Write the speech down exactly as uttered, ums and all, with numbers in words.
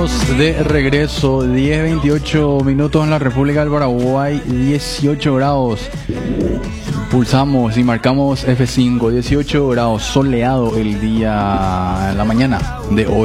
De regreso, diez veintiocho minutos en la República del Paraguay, dieciocho grados. Pulsamos y marcamos F cinco, dieciocho grados, soleado el día, la mañana de hoy.